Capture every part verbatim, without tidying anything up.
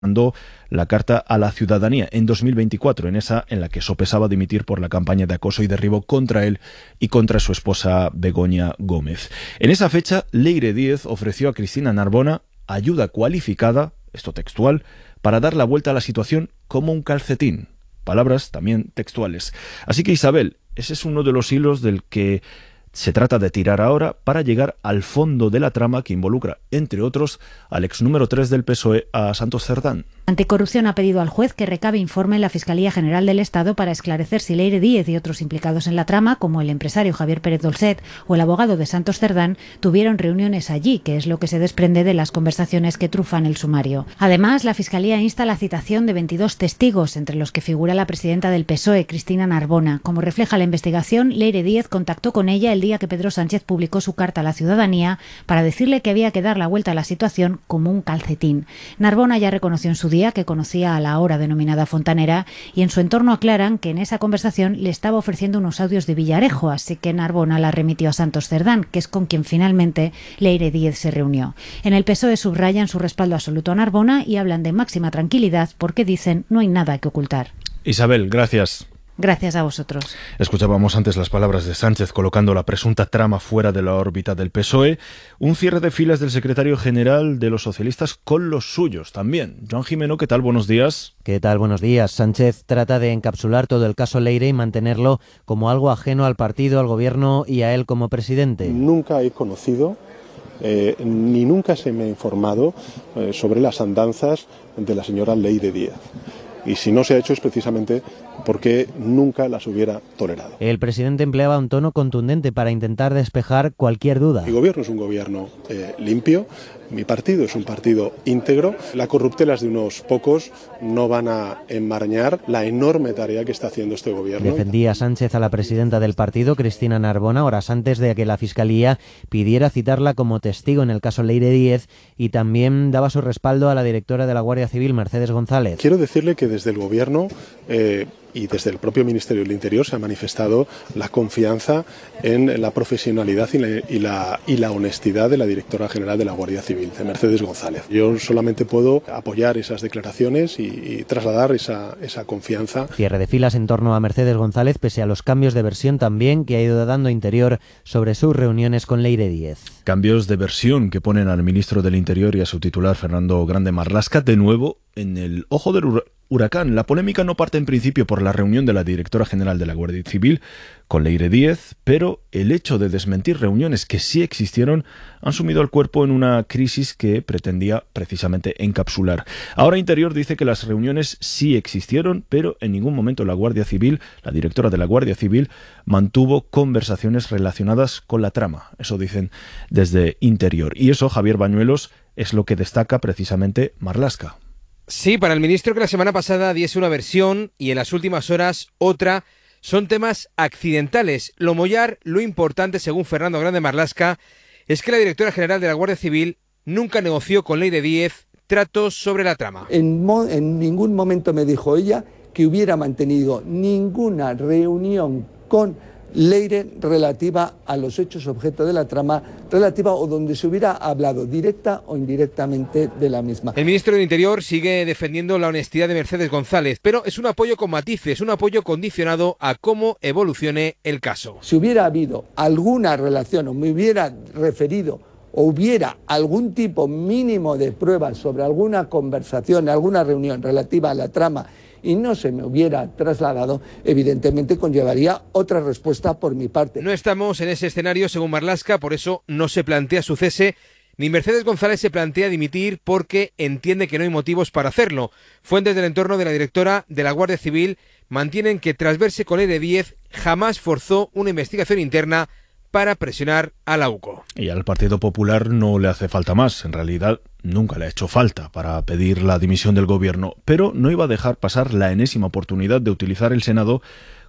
mandó la carta a la ciudadanía en dos mil veinticuatro, en esa en la que sopesaba dimitir por la campaña de acoso y derribo contra él y contra su esposa Begoña Gómez. En esa fecha, Leire Díez ofreció a Cristina Narbona ayuda cualificada, esto textual, para dar la vuelta a la situación como un calcetín. Palabras también textuales. Así que, Isabel, ese es uno de los hilos del que se trata de tirar ahora para llegar al fondo de la trama que involucra, entre otros, al ex número tres del P S O E, a Santos Cerdán. Anticorrupción ha pedido al juez que recabe informe en la Fiscalía General del Estado para esclarecer si Leire Díez y otros implicados en la trama, como el empresario Javier Pérez Dolcet o el abogado de Santos Cerdán, tuvieron reuniones allí, que es lo que se desprende de las conversaciones que trufan el sumario. Además, la Fiscalía insta la citación de veintidós testigos, entre los que figura la presidenta del P S O E, Cristina Narbona. Como refleja la investigación, Leire Díez contactó con ella el día que Pedro Sánchez publicó su carta a la ciudadanía para decirle que había que dar la vuelta a la situación como un calcetín. Narbona ya reconoció en su día que conocía a la ahora denominada fontanera y en su entorno aclaran que en esa conversación le estaba ofreciendo unos audios de Villarejo, así que Narbona la remitió a Santos Cerdán, que es con quien finalmente Leire Díez se reunió. En el P S O E subrayan su respaldo absoluto a Narbona y hablan de máxima tranquilidad porque dicen no hay nada que ocultar. Isabel, gracias. Gracias a vosotros. Escuchábamos antes las palabras de Sánchez colocando la presunta trama fuera de la órbita del P S O E. Un cierre de filas del secretario general de los socialistas con los suyos también. Joan Jimeno, ¿qué tal? Buenos días. ¿Qué tal? Buenos días. Sánchez trata de encapsular todo el caso Leire y mantenerlo como algo ajeno al partido, al gobierno y a él como presidente. Nunca he conocido eh, ni nunca se me ha informado eh, sobre las andanzas de la señora Leire Díez. Y si no se ha hecho es precisamente porque nunca las hubiera tolerado. El presidente empleaba un tono contundente para intentar despejar cualquier duda. Mi gobierno es un gobierno eh, limpio, mi partido es un partido íntegro. Las corruptelas de unos pocos no van a enmarañar la enorme tarea que está haciendo este gobierno. Defendía Sánchez a la presidenta del partido, Cristina Narbona, horas antes de que la Fiscalía pidiera citarla como testigo en el caso Leire Díez, y también daba su respaldo a la directora de la Guardia Civil, Mercedes González. Quiero decirle que desde el gobierno eh, y desde el propio Ministerio del Interior se ha manifestado la confianza en la profesionalidad y la, y la, y la honestidad de la directora general de la Guardia Civil, de Mercedes González. Yo solamente puedo apoyar esas declaraciones y, y trasladar esa, esa confianza. Cierre de filas en torno a Mercedes González, pese a los cambios de versión también que ha ido dando Interior sobre sus reuniones con Leire Díez. Cambios de versión que ponen al ministro del Interior y a su titular, Fernando Grande Marlaska, de nuevo en el ojo del huracán. La polémica no parte en principio por la reunión de la directora general de la Guardia Civil con Leire Díez, pero el hecho de desmentir reuniones que sí existieron han sumido al cuerpo en una crisis que pretendía precisamente encapsular. Ahora Interior dice que las reuniones sí existieron, pero en ningún momento la Guardia Civil, la directora de la Guardia Civil, mantuvo conversaciones relacionadas con la trama. Eso dicen desde Interior. Y eso, Javier Bañuelos, es lo que destaca precisamente Marlaska. Sí, para el ministro que la semana pasada diese una versión y en las últimas horas otra, son temas accidentales. Lo mollar, lo importante, según Fernando Grande Marlaska, es que la directora general de la Guardia Civil nunca negoció con Leire Díez tratos sobre la trama. En, mo- en ningún momento me dijo ella que hubiera mantenido ninguna reunión con Leire relativa a los hechos objeto de la trama, relativa o donde se hubiera hablado directa o indirectamente de la misma. El ministro del Interior sigue defendiendo la honestidad de Mercedes González, pero es un apoyo con matices, un apoyo condicionado a cómo evolucione el caso. Si hubiera habido alguna relación o me hubiera referido o hubiera algún tipo mínimo de pruebas sobre alguna conversación, alguna reunión relativa a la trama y no se me hubiera trasladado, evidentemente conllevaría otra respuesta por mi parte. No estamos en ese escenario, según Marlaska, por eso no se plantea su cese, ni Mercedes González se plantea dimitir porque entiende que no hay motivos para hacerlo. Fuentes del entorno de la directora de la Guardia Civil mantienen que tras verse con Leire Díez jamás forzó una investigación interna para presionar a la U C O. Y al Partido Popular no le hace falta más. En realidad, nunca le ha hecho falta para pedir la dimisión del gobierno, pero no iba a dejar pasar la enésima oportunidad de utilizar el Senado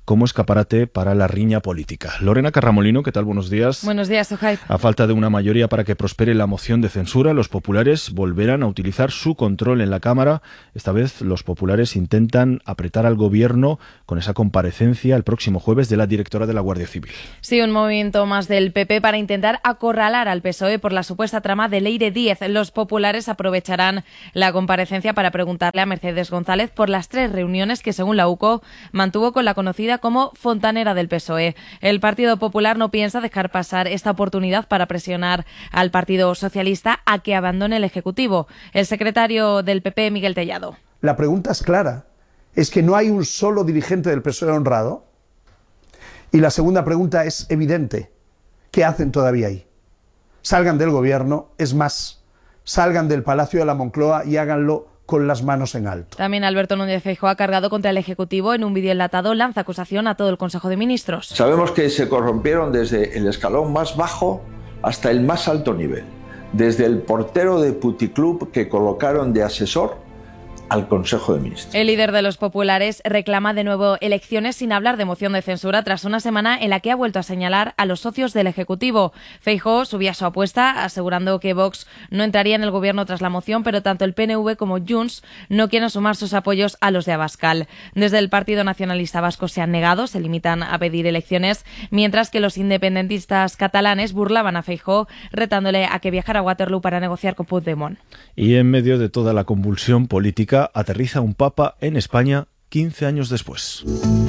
como escaparate para la riña política. Lorena Carramolino, ¿qué tal? Buenos días. Buenos días, Sujay. A falta de una mayoría para que prospere la moción de censura, los populares volverán a utilizar su control en la Cámara. Esta vez los populares intentan apretar al Gobierno con esa comparecencia el próximo jueves de la directora de la Guardia Civil. Sí, un movimiento más del P P para intentar acorralar al P S O E por la supuesta trama de Leire Díez. Los populares aprovecharán la comparecencia para preguntarle a Mercedes González por las tres reuniones que, según la U C O, mantuvo con la conocida como fontanera del P S O E. El Partido Popular no piensa dejar pasar esta oportunidad para presionar al Partido Socialista a que abandone el Ejecutivo. El secretario del P P, Miguel Tellado. La pregunta es clara. ¿Es que no hay un solo dirigente del P S O E honrado? Y la segunda pregunta es evidente. ¿Qué hacen todavía ahí? Salgan del Gobierno, es más, salgan del Palacio de la Moncloa y háganlo con las manos en alto. También Alberto Núñez Feijóo ha cargado contra el Ejecutivo. En un vídeo enlatado lanza acusación a todo el Consejo de Ministros. Sabemos que se corrompieron desde el escalón más bajo hasta el más alto nivel. Desde el portero de puticlub que colocaron de asesor al Consejo de Ministros. El líder de los populares reclama de nuevo elecciones sin hablar de moción de censura tras una semana en la que ha vuelto a señalar a los socios del Ejecutivo. Feijóo subía su apuesta asegurando que Vox no entraría en el Gobierno tras la moción, pero tanto el P N V como Junts no quieren sumar sus apoyos a los de Abascal. Desde el Partido Nacionalista Vasco se han negado, se limitan a pedir elecciones, mientras que los independentistas catalanes burlaban a Feijóo retándole a que viajara a Waterloo para negociar con Puigdemont. Y en medio de toda la convulsión política, aterriza un papa en España quince años después.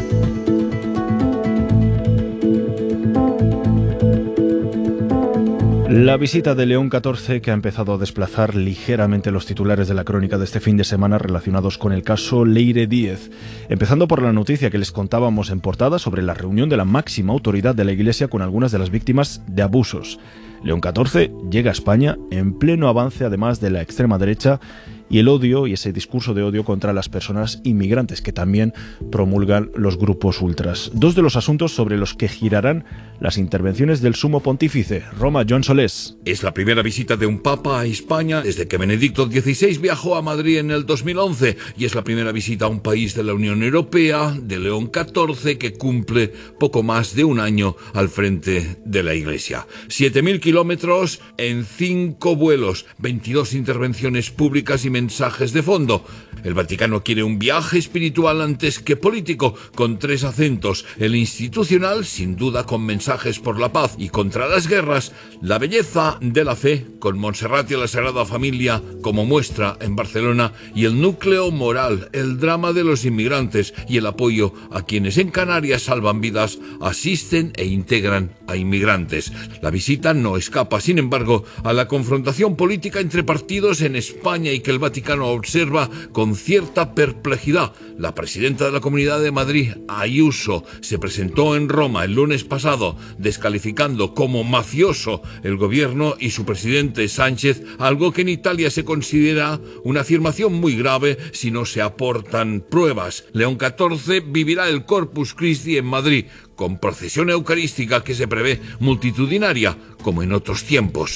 La visita de León catorce, que ha empezado a desplazar ligeramente los titulares de la crónica de este fin de semana relacionados con el caso Leire Díez. Empezando por la noticia que les contábamos en portada sobre la reunión de la máxima autoridad de la Iglesia con algunas de las víctimas de abusos. León catorce llega a España en pleno avance, además, de la extrema derecha y el odio y ese discurso de odio contra las personas inmigrantes que también promulgan los grupos ultras. Dos de los asuntos sobre los que girarán las intervenciones del sumo pontífice. Roma, Joan Solés. Es la primera visita de un papa a España desde que Benedicto dieciséis viajó a Madrid en el dos mil once y es la primera visita a un país de la Unión Europea de León catorce, que cumple poco más de un año al frente de la Iglesia. siete mil kilómetros en cinco vuelos, veintidós intervenciones públicas y mensajes de fondo. El Vaticano quiere un viaje espiritual antes que político, con tres acentos: el institucional, sin duda con mensajes por la paz y contra las guerras; la belleza de la fe, con Montserrat y la Sagrada Familia como muestra en Barcelona; y el núcleo moral, el drama de los inmigrantes y el apoyo a quienes en Canarias salvan vidas, asisten e integran a inmigrantes. La visita no escapa, sin embargo, a la confrontación política entre partidos en España y que el Vaticano observa con cierta perplejidad. La presidenta de la Comunidad de Madrid, Ayuso, se presentó en Roma el lunes pasado descalificando como mafioso el gobierno y su presidente Sánchez, algo que en Italia se considera una afirmación muy grave si no se aportan pruebas. León catorce vivirá el Corpus Christi en Madrid, con procesión eucarística que se prevé multitudinaria, como en otros tiempos.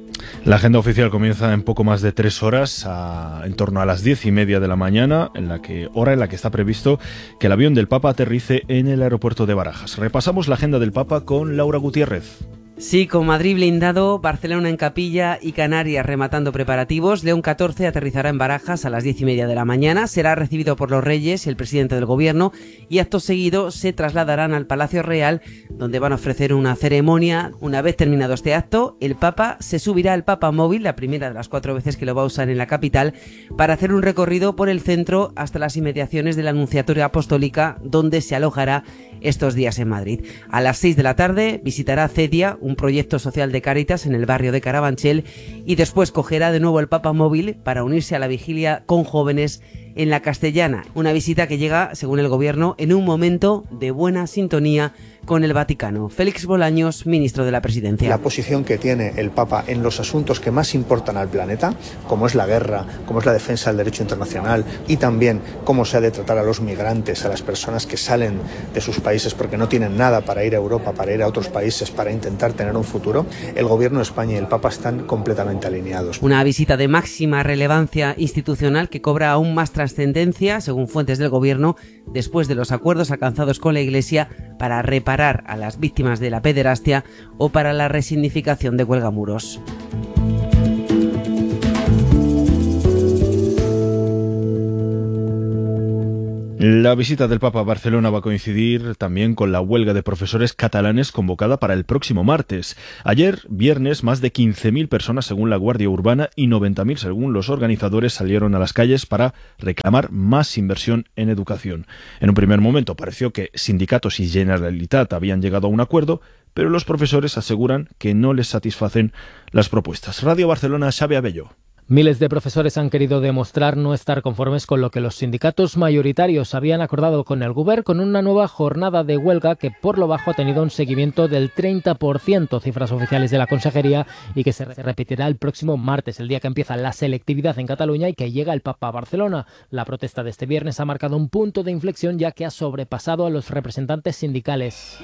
La agenda oficial comienza en poco más de tres horas, a, en torno a las diez y media de la mañana, en la que, hora en la que está previsto que el avión del Papa aterrice en el aeropuerto de Barajas. Repasamos la agenda del Papa con Laura Gutiérrez. Sí, con Madrid blindado, Barcelona en capilla y Canarias rematando preparativos. León catorce aterrizará en Barajas a las diez y media de la mañana. Será recibido por los reyes y el presidente del gobierno y acto seguido se trasladarán al Palacio Real, donde van a ofrecer una ceremonia. Una vez terminado este acto, el Papa se subirá al Papa Móvil, la primera de las cuatro veces que lo va a usar en la capital, para hacer un recorrido por el centro hasta las inmediaciones de la Anunciatoria Apostólica, donde se alojará estos días en Madrid. A las seis de la tarde visitará Cedia, un proyecto social de Cáritas en el barrio de Carabanchel, y después cogerá de nuevo el Papa Móvil para unirse a la vigilia con jóvenes en la Castellana. Una visita que llega, según el gobierno, en un momento de buena sintonía con el Vaticano. Félix Bolaños, ministro de la Presidencia. La posición que tiene el Papa en los asuntos que más importan al planeta, como es la guerra, como es la defensa del derecho internacional y también cómo se ha de tratar a los migrantes, a las personas que salen de sus países porque no tienen nada para ir a Europa, para ir a otros países, para intentar tener un futuro, el gobierno de España y el Papa están completamente alineados. Una visita de máxima relevancia institucional que cobra aún más trascendencia trascendencia, según fuentes del gobierno, después de los acuerdos alcanzados con la Iglesia para reparar a las víctimas de la pederastia o para la resignificación de Cuelgamuros. La visita del Papa a Barcelona va a coincidir también con la huelga de profesores catalanes convocada para el próximo martes. Ayer, viernes, más de quince mil personas según la Guardia Urbana y noventa mil según los organizadores salieron a las calles para reclamar más inversión en educación. En un primer momento pareció que sindicatos y Generalitat habían llegado a un acuerdo, pero los profesores aseguran que no les satisfacen las propuestas. Radio Barcelona, Xavi Abello. Miles de profesores han querido demostrar no estar conformes con lo que los sindicatos mayoritarios habían acordado con el Govern, con una nueva jornada de huelga que por lo bajo ha tenido un seguimiento del treinta por ciento, cifras oficiales de la Consejería, y que se repetirá el próximo martes, el día que empieza la selectividad en Cataluña y que llega el Papa a Barcelona. La protesta de este viernes ha marcado un punto de inflexión, ya que ha sobrepasado a los representantes sindicales.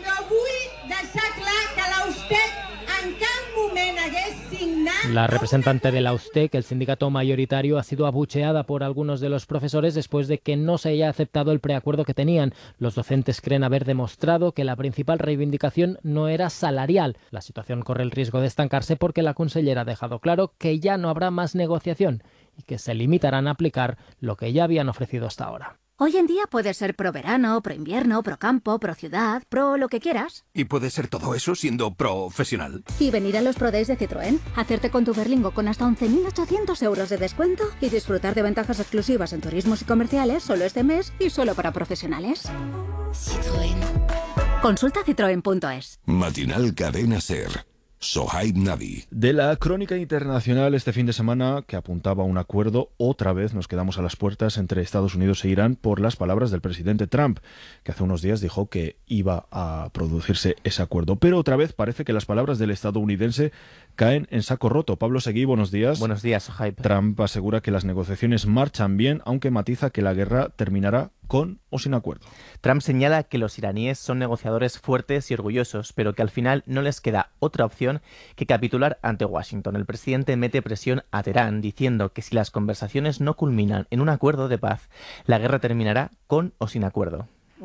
La representante de la U S T E C, el sindicato mayoritario, ha sido abucheada por algunos de los profesores después de que no se haya aceptado el preacuerdo que tenían. Los docentes creen haber demostrado que la principal reivindicación no era salarial. La situación corre el riesgo de estancarse porque la consellera ha dejado claro que ya no habrá más negociación y que se limitarán a aplicar lo que ya habían ofrecido hasta ahora. Hoy en día puedes ser pro verano, pro invierno, pro campo, pro ciudad, pro lo que quieras. ¿Y puedes ser todo eso siendo profesional? Y venir a los Pro Days de Citroën, hacerte con tu Berlingo con hasta once mil ochocientos euros de descuento y disfrutar de ventajas exclusivas en turismos y comerciales solo este mes y solo para profesionales. Citroën. Consulta citroen punto es. Matinal Cadena Ser. Sohaib Nabi. De la crónica internacional este fin de semana, que apuntaba a un acuerdo, otra vez nos quedamos a las puertas entre Estados Unidos e Irán por las palabras del presidente Trump, que hace unos días dijo que iba a producirse ese acuerdo. Pero otra vez parece que las palabras del estadounidense caen en saco roto. Pablo Seguí, buenos días. Buenos días, Sohaib. Trump asegura que las negociaciones marchan bien, aunque matiza que la guerra terminará con o sin acuerdo. Trump señala que los iraníes son negociadores fuertes y orgullosos, pero que al final no les queda otra opción que capitular ante Washington. El presidente mete presión a Teherán, diciendo que si las conversaciones no culminan en un acuerdo de paz, la guerra terminará con o sin acuerdo.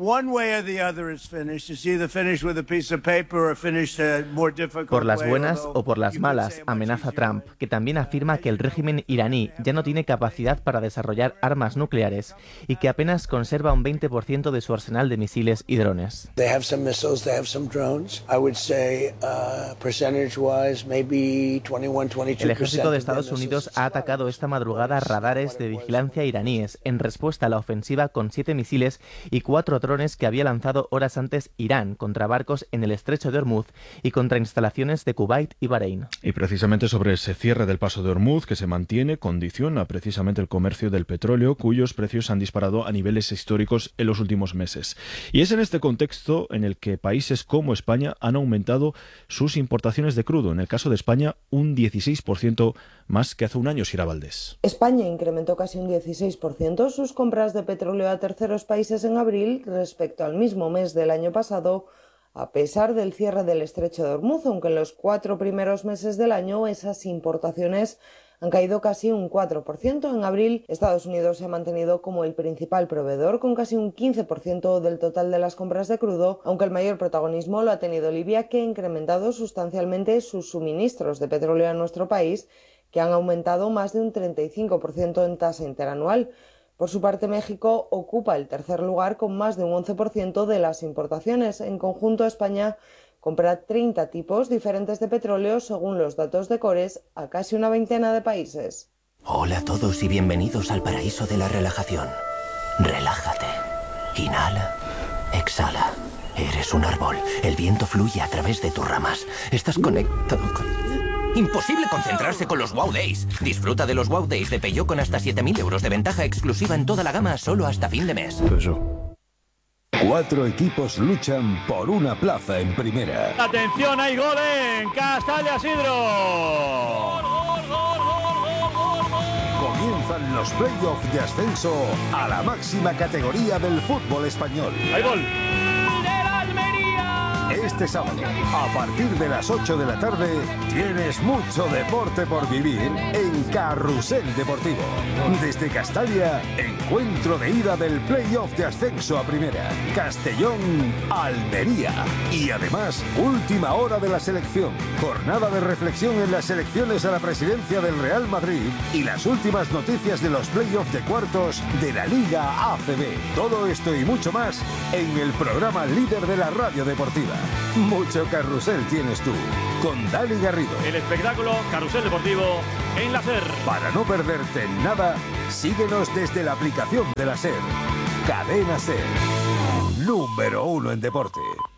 Por las buenas o por las malas, amenaza Trump, que también afirma que el régimen iraní ya no tiene capacidad para desarrollar armas nucleares y que apenas conserva un veinte por ciento de su arsenal de misiles y drones. El ejército de Estados Unidos ha atacado esta madrugada radares de vigilancia iraníes en respuesta a la ofensiva con siete misiles y cuatro drones que había lanzado horas antes Irán contra barcos en el estrecho de Hormuz y contra instalaciones de Kuwait y Bahrein. Y precisamente sobre ese cierre del paso de Hormuz, que se mantiene, condiciona precisamente el comercio del petróleo, cuyos precios han disparado a niveles históricos en los últimos meses. Y es en este contexto en el que países como España han aumentado sus importaciones de crudo. En el caso de España, un dieciséis por ciento más que hace un año, Sira Valdés. España incrementó casi un dieciséis por ciento sus compras de petróleo a terceros países en abril respecto al mismo mes del año pasado, a pesar del cierre del estrecho de Hormuz, aunque en los cuatro primeros meses del año esas importaciones han caído casi un cuatro por ciento. En abril, Estados Unidos se ha mantenido como el principal proveedor, con casi un quince por ciento del total de las compras de crudo, aunque el mayor protagonismo lo ha tenido Libia, que ha incrementado sustancialmente sus suministros de petróleo a nuestro país, que han aumentado más de un treinta y cinco por ciento en tasa interanual. Por su parte, México ocupa el tercer lugar con más de un once por ciento de las importaciones. En conjunto, España compra treinta tipos diferentes de petróleo, según los datos de Cores, a casi una veintena de países. Hola a todos y bienvenidos al paraíso de la relajación. Relájate. Inhala. Exhala. Eres un árbol. El viento fluye a través de tus ramas. Estás conectado con... Imposible concentrarse con los Wow Days. Disfruta de los Wow Days de Peugeot con hasta siete mil euros de ventaja exclusiva en toda la gama solo hasta fin de mes. Cuatro equipos luchan por una plaza en primera. ¡Atención, hay gol en Castalla Sidro! Comienzan los playoffs de ascenso a la máxima categoría del fútbol español. ¡Hay gol! Este sábado, a partir de las ocho de la tarde, tienes mucho deporte por vivir en Carrusel Deportivo. Desde Castalia, encuentro de ida del playoff de ascenso a primera. Castellón-Almería. Y además, última hora de la selección. Jornada de reflexión en las elecciones a la presidencia del Real Madrid y las últimas noticias de los playoffs de cuartos de la Liga A C B. Todo esto y mucho más en el programa líder de la radio deportiva. Mucho carrusel tienes tú, con Dali Garrido. El espectáculo Carrusel Deportivo en la SER. Para no perderte nada, síguenos desde la aplicación de la SER. Cadena SER, número uno en deporte.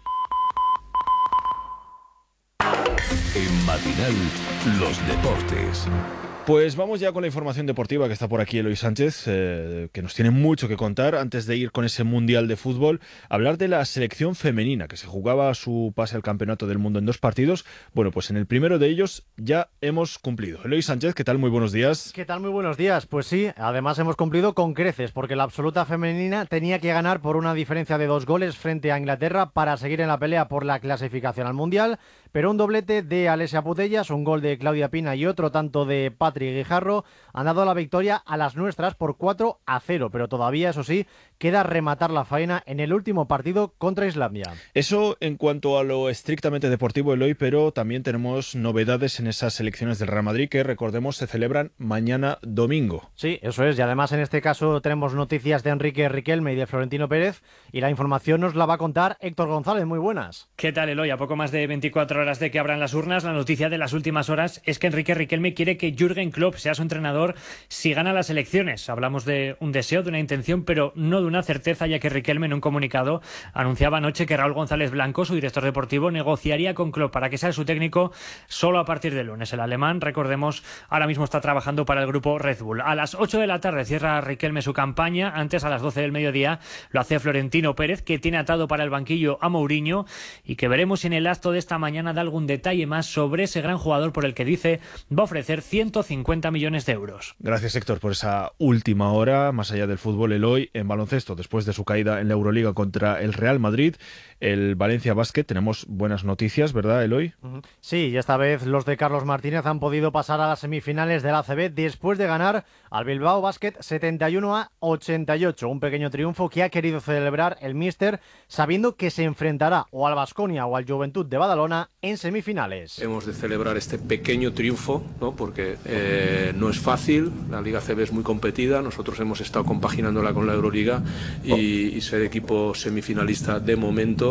En Matinal, los deportes. Pues vamos ya con la información deportiva, que está por aquí Eloy Sánchez, eh, que nos tiene mucho que contar. Antes de ir con ese Mundial de Fútbol, hablar de la selección femenina, que se jugaba su pase al Campeonato del Mundo en dos partidos. Bueno, pues en el primero de ellos ya hemos cumplido. Eloy Sánchez, ¿qué tal? Muy buenos días. ¿Qué tal? Muy buenos días. Pues sí, además hemos cumplido con creces, porque la absoluta femenina tenía que ganar por una diferencia de dos goles frente a Inglaterra para seguir en la pelea por la clasificación al Mundial, pero un doblete de Alessia Putellas, un gol de Claudia Pina y otro tanto de Patrick Guijarro han dado la victoria a las nuestras por cuatro a cero, pero todavía, eso sí, queda rematar la faena en el último partido contra Islandia. Eso en cuanto a lo estrictamente deportivo, Eloy, pero también tenemos novedades en esas elecciones del Real Madrid que, recordemos, se celebran mañana domingo. Sí, eso es, y además en este caso tenemos noticias de Enrique Riquelme y de Florentino Pérez, y la información nos la va a contar Héctor González. Muy buenas. ¿Qué tal, Eloy? A poco más de veinticuatro horas de que abran las urnas, la noticia de las últimas horas es que Enrique Riquelme quiere que Jürgen Klopp sea su entrenador si gana las elecciones. Hablamos de un deseo, de una intención, pero no de una certeza, ya que Riquelme en un comunicado anunciaba anoche que Raúl González Blanco, su director deportivo, negociaría con Klopp para que sea su técnico solo a partir del lunes. El alemán, recordemos, ahora mismo está trabajando para el grupo Red Bull. A las ocho de la tarde cierra Riquelme su campaña. Antes, a las doce del mediodía, lo hace Florentino Pérez, que tiene atado para el banquillo a Mourinho y que veremos si en el acto de esta mañana da algún detalle más sobre ese gran jugador por el que dice va a ofrecer ciento cincuenta millones de euros. Gracias, Héctor, por esa última hora. Más allá del fútbol, Eloy, en baloncesto, después de su caída en la Euroliga contra el Real Madrid, el Valencia Basket, tenemos buenas noticias, ¿verdad, Eloy? Sí, y esta vez los de Carlos Martínez han podido pasar a las semifinales del A C B después de ganar al Bilbao Basket setenta y uno a ochenta y ocho. Un pequeño triunfo que ha querido celebrar el míster, sabiendo que se enfrentará o al Baskonia o al Juventud de Badalona en semifinales. Hemos de celebrar este pequeño triunfo, ¿no? Porque eh, no es fácil, la Liga A C B es muy competida, nosotros hemos estado compaginándola con la Euroliga y, y ser equipo semifinalista de momento,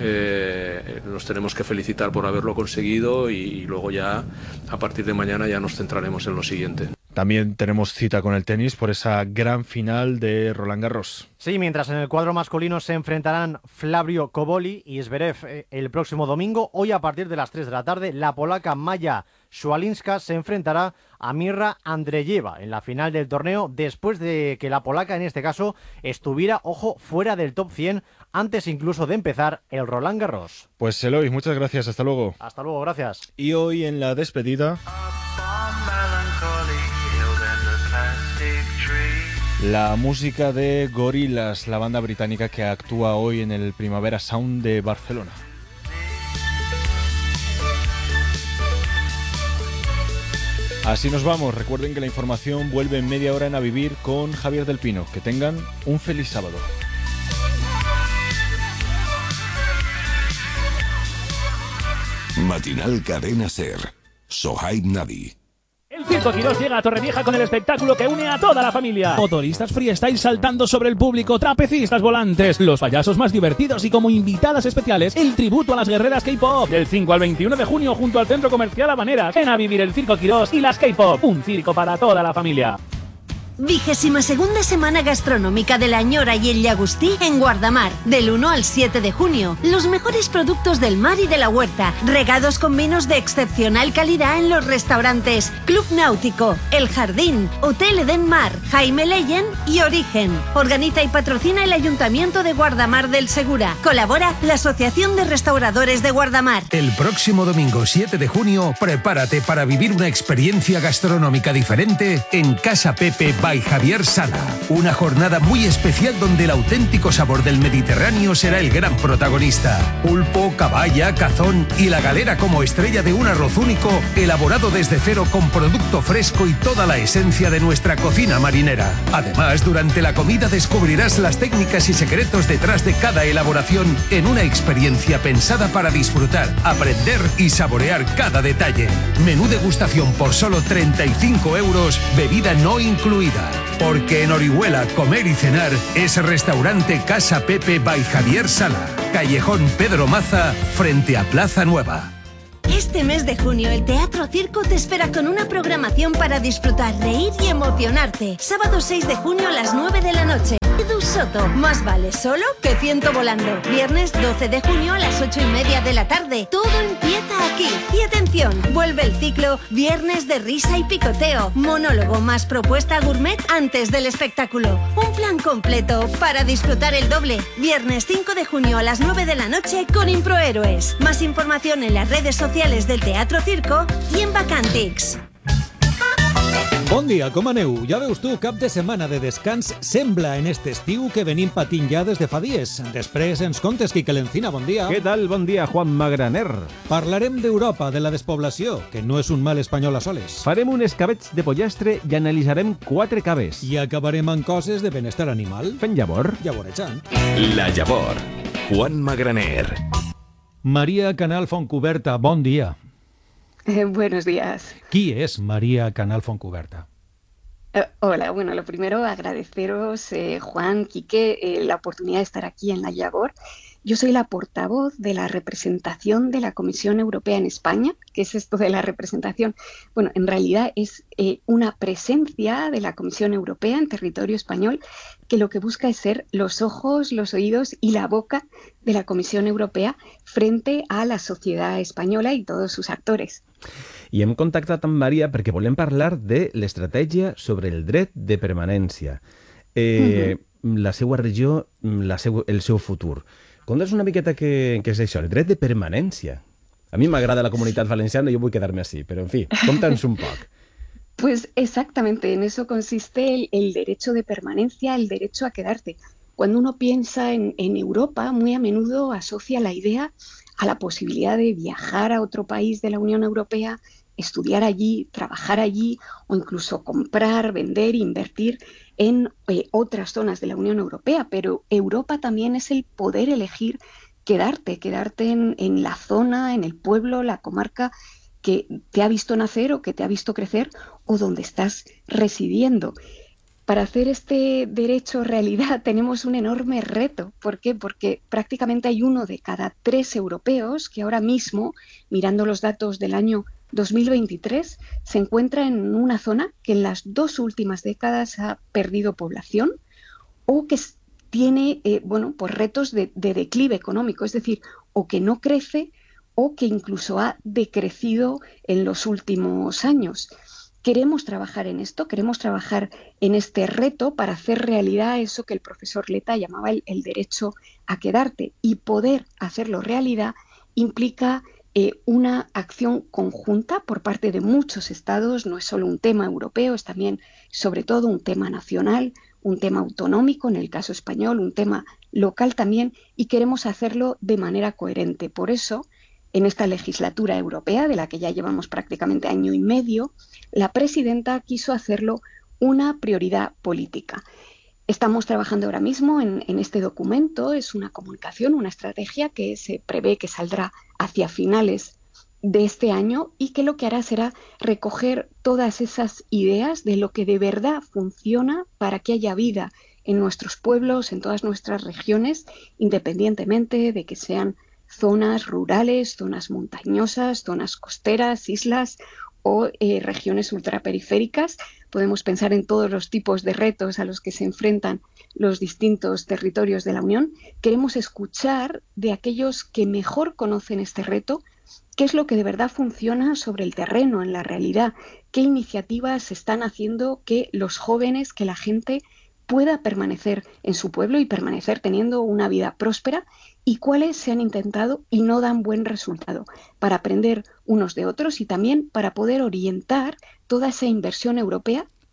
eh, nos tenemos que felicitar por haberlo conseguido y, y luego ya a partir de mañana ya nos centraremos en lo siguiente. También tenemos cita con el tenis por esa gran final de Roland Garros. Sí, mientras en el cuadro masculino se enfrentarán Flavio Koboli y Zverev el próximo domingo, hoy a partir de las tres de la tarde, la polaca Maja Swialinska se enfrentará a Mirra Andreyeva en la final del torneo, después de que la polaca, en este caso, estuviera, ojo, fuera del top cien, antes incluso de empezar el Roland Garros. Pues Eloy, muchas gracias, hasta luego. Hasta luego, gracias. Y hoy en la despedida, la música de Gorillaz, la banda británica que actúa hoy en el Primavera Sound de Barcelona. Así nos vamos. Recuerden que la información vuelve en media hora en A Vivir con Javier del Pino. Que tengan un feliz sábado. Matinal Cadena SER. Sohaib Nadi. El Circo Quirós llega a Torrevieja con el espectáculo que une a toda la familia. Motoristas freestyle saltando sobre el público, trapecistas volantes, los payasos más divertidos y como invitadas especiales, el tributo a las guerreras K-pop. Del cinco al veintiuno de junio junto al Centro Comercial Habaneras. Ven a vivir el Circo Quirós y las K-pop. Un circo para toda la familia. Vigésima segunda semana gastronómica de la Ñora y el Llagostí en Guardamar, del uno al siete de junio. Los mejores productos del mar y de la huerta, regados con vinos de excepcional calidad en los restaurantes Club Náutico, El Jardín, Hotel Eden Mar, Jaime Leyen y Origen. Organiza y patrocina el Ayuntamiento de Guardamar del Segura. Colabora la Asociación de Restauradores de Guardamar. El próximo domingo siete de junio, prepárate para vivir una experiencia gastronómica diferente en Casa Pepe by Javier Sala. Una jornada muy especial donde el auténtico sabor del Mediterráneo será el gran protagonista. Pulpo, caballa, cazón y la galera como estrella de un arroz único elaborado desde cero con producto fresco y toda la esencia de nuestra cocina marinera. Además, durante la comida descubrirás las técnicas y secretos detrás de cada elaboración en una experiencia pensada para disfrutar, aprender y saborear cada detalle. Menú degustación por solo treinta y cinco euros, bebida no incluida. Porque en Orihuela comer y cenar es Restaurante Casa Pepe by Javier Sala, Callejón Pedro Maza, frente a Plaza Nueva. Este mes de junio el Teatro Circo te espera con una programación para disfrutar, reír y emocionarte. Sábado seis de junio a las nueve de la noche. Edu Soto, más vale solo que ciento volando. Viernes doce de junio a las ocho y media de la tarde. Todo empieza aquí. Y atención, vuelve el ciclo Viernes de risa y picoteo. Monólogo más propuesta gourmet antes del espectáculo. Un plan completo para disfrutar el doble. Viernes cinco de junio a las nueve de la noche con Improhéroes. Más información en las redes sociales del Teatro Circo i en Vacantix. Bon dia, com aneu? Ja veus tu, cap de setmana de descans sembla en este estiu que venim patint ja des de fa dies. Després ens contes, Quique Lencina, bon dia. Què tal? Bon dia, Juan Magraner. Parlarem d'Europa, de la despoblació, que no és un mal espanyol a soles. Farem un escabeig de pollastre i analitzarem quatre caves. I acabarem amb coses de benestar animal. Fent llavor. Llavorejant. La Llavor. Juan Magraner. Maria Canal Fontcuberta, bon dia. Eh, buenos días. Qui és Maria Canal Fontcuberta? Eh, hola, bueno, lo primero agradeceros, eh, Juan, Quique, eh, la oportunidad de estar aquí en La Llavor. Yo soy la portavoz de la representación de la Comisión Europea en España. ¿Qué es esto de la representación? Bueno, en realidad es eh, una presencia de la Comisión Europea en territorio español que lo que busca es ser los ojos, los oídos y la boca de la Comisión Europea frente a la sociedad española y todos sus actores. I hem contactat amb Maria perquè volem parlar de l'estratègia sobre el dret de permanència, eh, uh-huh. la seva regió, la seu, el seu futur. Conta'ns una miqueta què, què és això, el dret de permanència. A mi m'agrada la comunitat valenciana i jo vull quedar-me així, però en fi, conta'ns un poc. Pues exactamente, en eso consiste el, el derecho de permanencia, el derecho a quedarte. Cuando uno piensa en, en Europa, muy a menudo asocia la idea a la posibilidad de viajar a otro país de la Unión Europea, estudiar allí, trabajar allí o incluso comprar, vender, invertir en eh, otras zonas de la Unión Europea. Pero Europa también es el poder elegir quedarte, quedarte en, en la zona, en el pueblo, la comarca que te ha visto nacer o que te ha visto crecer o donde estás residiendo. Para hacer este derecho realidad tenemos un enorme reto. ¿Por qué? Porque prácticamente hay uno de cada tres europeos que ahora mismo, mirando los datos del año dos mil veintitrés, se encuentra en una zona que en las dos últimas décadas ha perdido población o que tiene eh, bueno, pues retos de, de declive económico, es decir, o que no crece o que incluso ha decrecido en los últimos años. Queremos trabajar en esto, queremos trabajar en este reto para hacer realidad eso que el profesor Leta llamaba el, el derecho a quedarte. Y poder hacerlo realidad implica eh, una acción conjunta por parte de muchos estados. No es solo un tema europeo, es también sobre todo un tema nacional, un tema autonómico en el caso español, un tema local también, y queremos hacerlo de manera coherente. Por eso, en esta legislatura europea, de la que ya llevamos prácticamente año y medio, la presidenta quiso hacerlo una prioridad política. Estamos trabajando ahora mismo en, en este documento, es una comunicación, una estrategia que se prevé que saldrá hacia finales de este año y que lo que hará será recoger todas esas ideas de lo que de verdad funciona para que haya vida en nuestros pueblos, en todas nuestras regiones, independientemente de que sean zonas rurales, zonas montañosas, zonas costeras, islas o eh, regiones ultraperiféricas. Podemos pensar en todos los tipos de retos a los que se enfrentan los distintos territorios de la Unión. Queremos escuchar de aquellos que mejor conocen este reto, qué es lo que de verdad funciona sobre el terreno, en la realidad, qué iniciativas se están haciendo que los jóvenes, que la gente pueda permanecer en su pueblo y permanecer teniendo una vida próspera, y cuáles se han intentado y no dan buen resultado, para aprender unos de otros y también para poder orientar toda esa inversión europea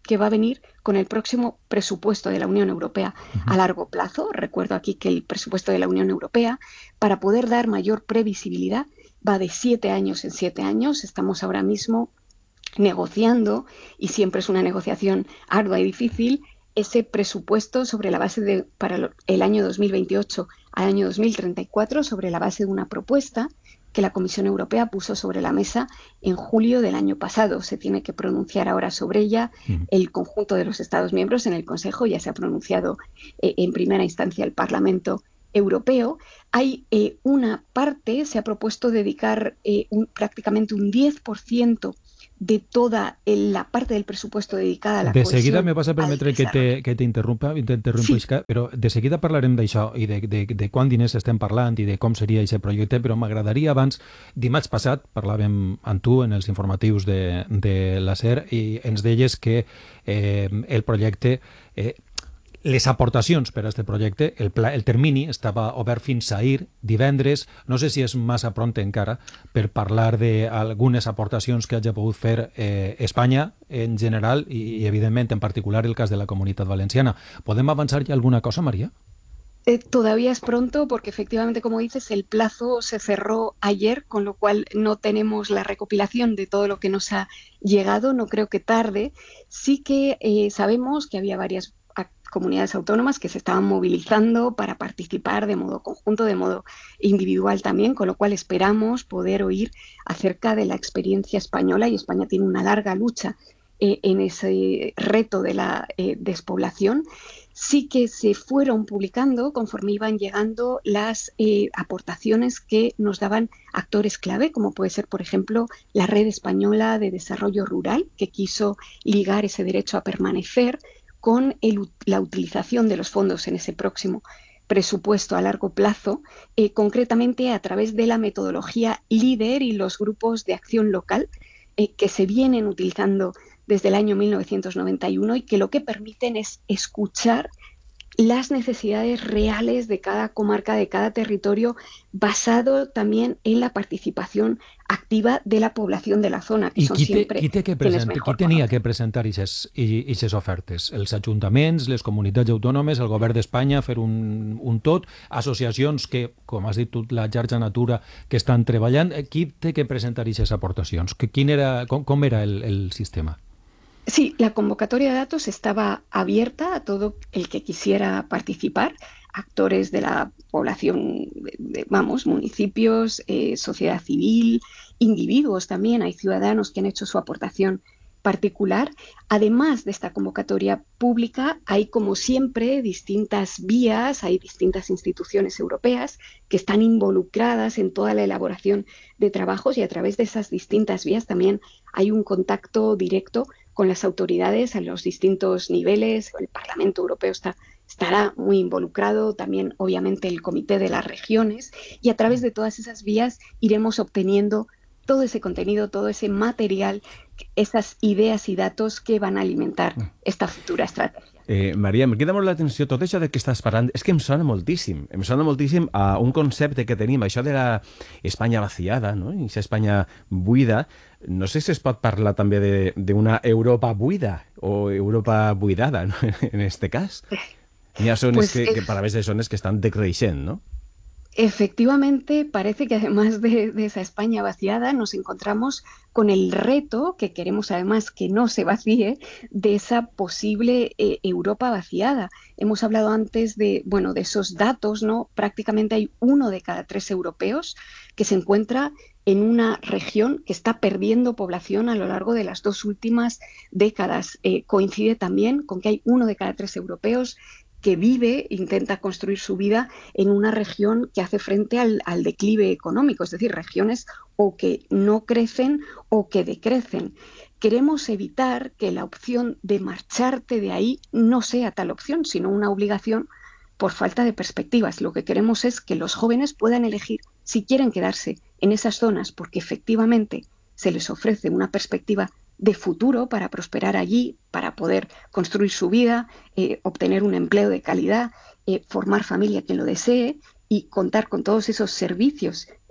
que va a venir con el próximo presupuesto de la Unión Europea uh-huh. a largo plazo. Recuerdo aquí que el presupuesto de la Unión Europea, para poder dar mayor previsibilidad, va de siete años en siete años. Estamos ahora mismo negociando, y siempre es una negociación ardua y difícil, ese presupuesto sobre la base de, para el año dos mil veintiocho al año dos mil treinta y cuatro, sobre la base de una propuesta que la Comisión Europea puso sobre la mesa en julio del año pasado. Se tiene que pronunciar ahora sobre ella uh-huh. el conjunto de los Estados miembros en el Consejo. Ya se ha pronunciado eh, en primera instancia el Parlamento Europeo. Hay eh, una parte, se ha propuesto dedicar eh, un, prácticamente un diez por ciento de toda la parte del presupuesto dedicada a la de cohesión. De seguida me vas a permetre que te, que te interrumpa, t'interrompo, sí. Però de seguida parlarem d'això i de, de, de quant diners estem parlant i de com seria aquest projecte, però m'agradaria abans, dimarts passat parlàvem amb tu en els informatius de, de la SER i ens deies que eh, el projecte... Eh, les aportacions per a aquest projecte, el, pla, el termini estava obert fins a ahir, divendres, no sé si és massa pront encara per parlar d'algunes aportacions que hagi pogut fer eh, Espanya en general i, i evidentment en particular el cas de la Comunitat Valenciana. ¿Podem avançar ya alguna cosa, María? Eh, todavía es pronto porque efectivamente, como dices, el plazo se cerró ayer, con lo cual no tenemos la recopilación de todo lo que nos ha llegado, no creo que tarde. Sí que eh, sabemos que había varias comunidades autónomas que se estaban movilizando para participar de modo conjunto, de modo individual también, con lo cual esperamos poder oír acerca de la experiencia española, y España tiene una larga lucha eh, en ese reto de la eh, despoblación. Sí que se fueron publicando conforme iban llegando las eh, aportaciones que nos daban actores clave, como puede ser, por ejemplo, la Red Española de Desarrollo Rural, que quiso ligar ese derecho a permanecer con el, la utilización de los fondos en ese próximo presupuesto a largo plazo, eh, concretamente a través de la metodología LEADER y los grupos de acción local eh, que se vienen utilizando desde el año mil novecientos noventa y uno y que lo que permiten es escuchar las necesidades reales de cada comarca, de cada territorio, basado también en la participación activa de la población de la zona, que I son qui, te, siempre qui, que present, qui tenia que presentar aquestes ofertes? Els ajuntaments, les comunitats autònomes, el govern d'Espanya, fer un, un tot, associacions que, com has dit tu, la xarxa Natura, que estan treballant. Qui té que presentar aquestes aportacions? Quin era, com, com era el, el sistema? Sí, la convocatoria de datos estaba abierta a todo el que quisiera participar, actores de la población, de, vamos, municipios, eh, sociedad civil, individuos también, hay ciudadanos que han hecho su aportación particular. Además de esta convocatoria pública, hay como siempre distintas vías, hay distintas instituciones europeas que están involucradas en toda la elaboración de trabajos, y a través de esas distintas vías también hay un contacto directo con las autoridades a los distintos niveles. El Parlamento Europeo está, estará muy involucrado, también obviamente el Comité de las Regiones, y a través de todas esas vías iremos obteniendo todo ese contenido, todo ese material, esas idees i datos que van a alimentar esta futura estratègia. Eh, Maria, em queda molt l'atenció tot això de què estàs parlant. És que em sona moltíssim. Em sona moltíssim a un concepte que tenim, això de la Espanya vaciada, no? I aquesta Espanya buida. No sé si es pot parlar també d'una Europa buida o Europa buidada, ¿no? En este cas. Hi ha zones pues que, es... que parlaves de zones que estan decreixent, no? Efectivamente, parece que además de, de esa España vaciada, nos encontramos con el reto, que queremos además que no se vacíe, de esa posible eh, Europa vaciada. Hemos hablado antes de, bueno, de esos datos, ¿no? Prácticamente hay uno de cada tres europeos que se encuentra en una región que está perdiendo población a lo largo de las dos últimas décadas. Eh, coincide también con que hay uno de cada tres europeos que vive, intenta construir su vida en una región que hace frente al, al declive económico, es decir, regiones o que no crecen o que decrecen. Queremos evitar que la opción de marcharte de ahí no sea tal opción, sino una obligación por falta de perspectivas. Lo que queremos es que los jóvenes puedan elegir si quieren quedarse en esas zonas, porque efectivamente se les ofrece una perspectiva de futuro para prosperar allí, para poder construir su vida, eh, obtener un empleo de calidad, eh, formar familia quien lo desee y contar con todos esos servicios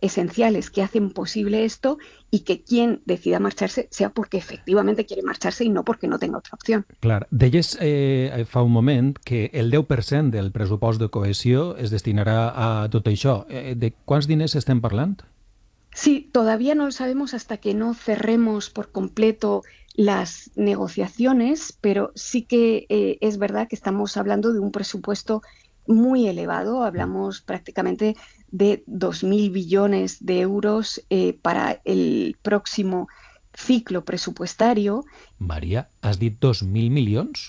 esenciales que hacen posible esto y que quien decida marxarse sea porque efectivamente quiere marxarse y no porque no tenga otra opción. Clar, deies eh, fa un moment que el deu per cent del pressupost de cohesió es destinarà a tot això. Eh, de quants diners estem parlant? Sí, todavía no lo sabemos hasta que no cerremos por completo las negociaciones, pero sí que eh, es verdad que estamos hablando de un presupuesto muy elevado. Hablamos prácticamente de dos mil billones de euros eh, para el próximo ciclo presupuestario. María, has dit dos mil milions?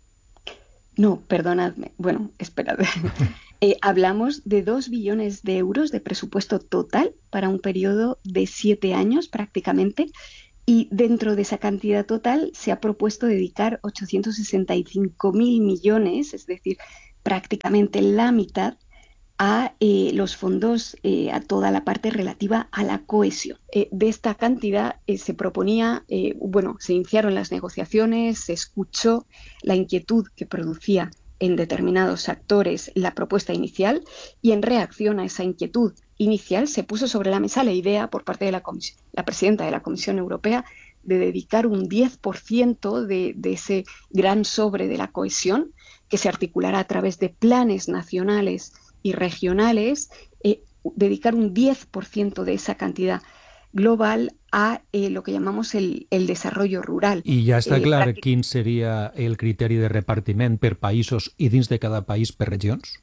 No, perdonadme. Bueno, esperad. eh, hablamos de dos billones de euros de presupuesto total para un periodo de siete años prácticamente. Y dentro de esa cantidad total se ha propuesto dedicar ochocientos sesenta y cinco mil millones, es decir, prácticamente la mitad, a eh, los fondos, eh, a toda la parte relativa a la cohesión. Eh, de esta cantidad eh, se proponía, eh, bueno, se iniciaron las negociaciones, se escuchó la inquietud que producía en determinados actores la propuesta inicial y en reacción a esa inquietud inicial se puso sobre la mesa la idea por parte de la, comisión, la presidenta de la Comisión Europea de dedicar un diez por ciento de, de ese gran sobre de la cohesión que se articulará a través de planes nacionales y regionales, eh, dedicar un diez por ciento de esa cantidad global a eh, lo que llamamos el, el desarrollo rural. I ja està eh, clar pràctic... quin seria el criteri de repartiment per països i dins de cada país per regions?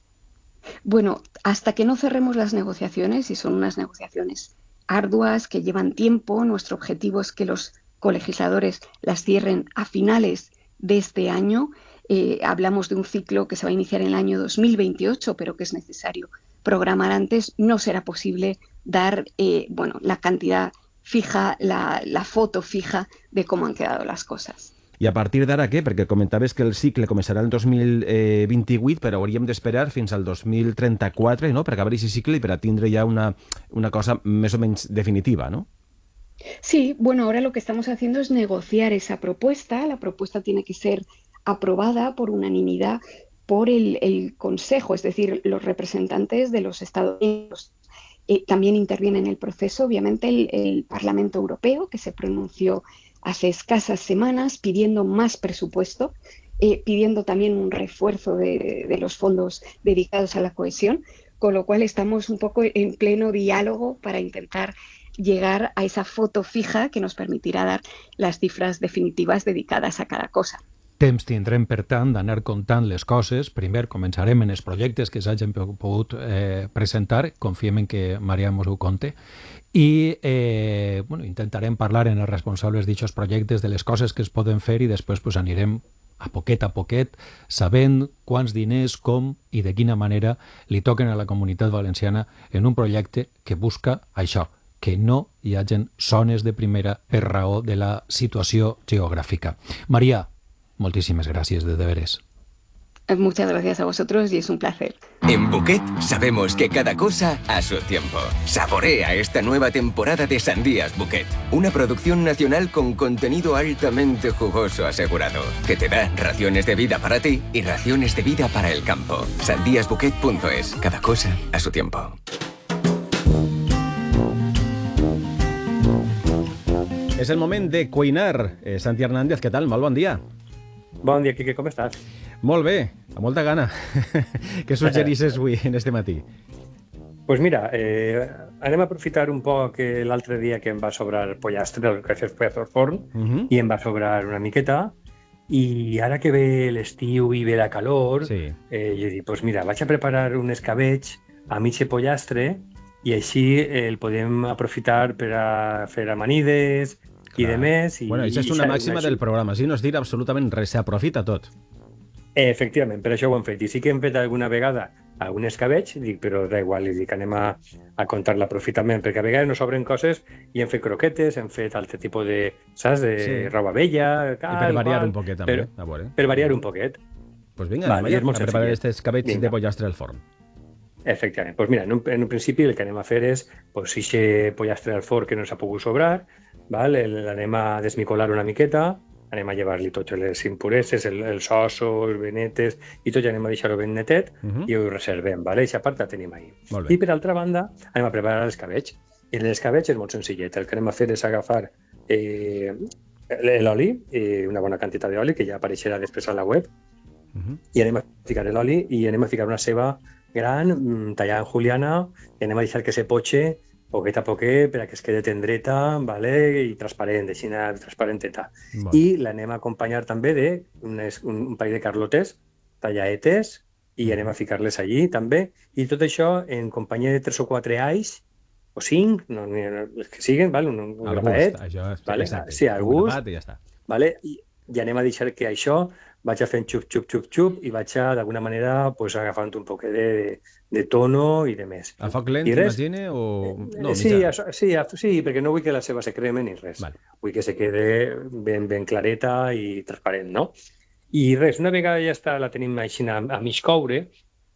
Bueno, hasta que no cerremos las negociaciones, y son unas negociaciones arduas que llevan tiempo, nuestro objetivo es que los colegisladores las cierren a finales de este año. Eh, hablamos de un ciclo que se va a iniciar en el año dos mil veintiocho, pero que es necesario programar antes. No será posible dar eh, bueno, la cantidad fija, la, la foto fija de cómo han quedado las cosas. I a partir d'ara què? Perquè comentaves que el cicle començarà el dos mil vint-i-vuit, però hauríem d'esperar fins al dos mil trenta-quatre, no?, per acabar aquest cicle i per a tindre ja una, una cosa més o menys definitiva, ¿no? Sí, bueno, ahora lo que estamos haciendo es negociar esa propuesta. La propuesta tiene que ser aprobada por unanimidad por el, el Consejo, es decir, los representantes de los Estados miembros. Eh, también interviene en el proceso, obviamente, el, el Parlamento Europeo, que se pronunció hace escasas semanas pidiendo más presupuesto, eh, pidiendo también un refuerzo de, de los fondos dedicados a la cohesión, con lo cual estamos un poco en pleno diálogo para intentar llegar a esa foto fija que nos permitirá dar las cifras definitivas dedicadas a cada cosa. Temps tindrem, per tant, d'anar contant les coses. Primer començarem en els projectes que s'hagin pogut eh, presentar. Confiem en que Maria mos ho conte. I eh, bueno, intentarem parlar en els responsables d'aquests projectes de les coses que es poden fer i després pues, anirem a poquet a poquet sabent quants diners, com i de quina manera li toquen a la Comunitat Valenciana en un projecte que busca això, que no hi hagin zones de primera per raó de la situació geogràfica. Maria, moltíssimes gràcies, de deberes. Muchas gracias a vosotros y es un placer. En Bouquet sabemos que cada cosa a su tiempo. Saborea esta nueva temporada de Sandías Bouquet, una producción nacional con contenido altamente jugoso asegurado, que te da raciones de vida para ti y raciones de vida para el campo. sandías bouquet punto es, cada cosa a su tiempo. És el moment de cuinar. Eh, Santi Hernández, què tal? Molt bon dia. Bon dia, Quique, com estàs? Molt bé, amb molta gana. Què suggerisses avui en este matí? Pues mira, eh, anem a aprofitar un poc l'altre dia que em va sobrar pollastre, del que fes pollastre al forn, uh -huh. i em va sobrar una miqueta, i ara que ve l'estiu i ve la calor, sí. eh, jo dic, pues mira, vaig a preparar un escabeig a mig pollastre i així eh, el podem aprofitar per a fer amanides i de més. I, bueno, això és una màxima del programa, si no es dir absolutament res, s'aprofita tot. Efectivament, per això ho hem fet. I sí que hem fet alguna vegada algun escabeig, dic, però da igual, dic, anem a, a comptar l'aprofitament, perquè a vegades no sobren coses i hem fet croquetes, hem fet altre tipus de, saps, de sí. roba vella... Cal, I per variar igual, un poquet, també. Per, a veure. per variar un poquet. Pues vinga, vale, anem a preparar aquest escabeig vinga. de pollastre al forn. Efectivament. Pues mira, en un, en un principi el que anem a fer és, pues, si pollastre al forn que no s'ha pogut sobrar, val? L'anem a desmicolar una miqueta, anem a llevar-li totes les impureses, el, els ossos, els venetes, i tot ja anem a deixar-ho ben netet uh -huh. i ho reservem, ¿vale? I aquesta part la tenim ahí. I per altra banda, anem a preparar l'escabetx. I l'escabetx és molt senzillet. El que anem a fer és agafar eh, l'oli, eh, una bona quantitat d'oli, que ja apareixerà després a la web, uh -huh. i anem a ficar l'oli i anem a ficar una ceba gran, tallada en juliana, i anem a deixar que se poche poquet a poquet per a que es quede tendreta, ¿vale? I transparent, així transparenteta. Vale. I l'anem a acompanyar també de unes, un, un parell de carlotes tallaetes i anem a ficar-les allí també. I tot això en companyia de tres o quatre alls, o cinc, no, no, els que siguen, ¿vale? un, un grapaet, ¿vale? Sí, al gust, i ja està. ¿vale? I, i anem a deixar que això vaig a fent xup, xup, xup, xup i vaig a, d'alguna manera, pues, agafant un poquet de, de tono i de més. A foc lent, imagine, o... No, sí, això, sí, sí, perquè no vull que la ceba se creme ni res. Vale. Vull que se quede ben, ben clareta i transparent, no? I res, una vegada ja està, la tenim així a, a mig coure,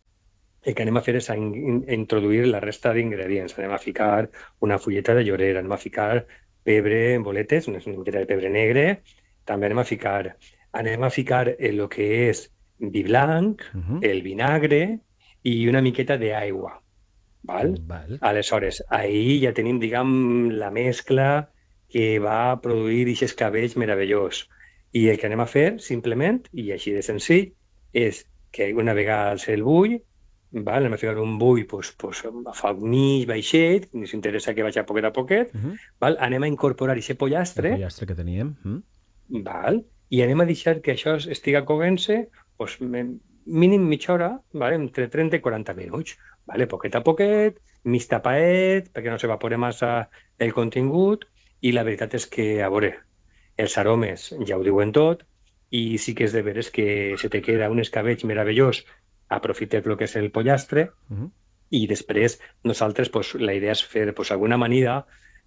el que anem a fer és a in, a introduir la resta d'ingredients. Anem a ficar una fulleta de llorer, anem a ficar pebre en boletes, una miqueta de pebre negre, també anem a ficar... anem a ficar el que és vi blanc, uh-huh. el vinagre i una miqueta d'aigua. Val? Val. Aleshores, ahí ja tenim, diguem, la mescla que va a produir aquest escabetx meravellós. I el que anem a fer, simplement, i així de senzill, és que una vegada alce el bull, val? Anem a ficar un bull pues, pues, a foc mig, baixet, ni s'interessa que vagi a poquet a poquet, uh-huh. val? Anem a incorporar aquest pollastre. El pollastre que teníem. Uh-huh. Val? I anem a deixar que això estiga coguent-se pues, mínim mitja hora, vale? Entre trenta i quaranta minuts. Vale? Poquet a poquet, mig tapaet, perquè no s'evapore massa el contingut, i la veritat és que, a veure, els aromes ja ho diuen tot, i sí que és de veres que se te queda un escabetx meravellós, aprofites el que és el pollastre, uh-huh. i després nosaltres pues, la idea és fer pues, alguna amanida,